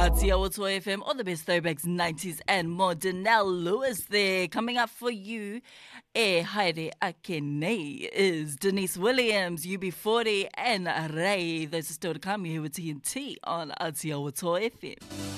Aotearoa FM, all the best throwbacks, 90s and more. Danelle Lewis there. Coming up for you, Haere Ake Nei is Denise Williams, UB40 and Ray. Those are still to come here with TNT on Aotearoa FM.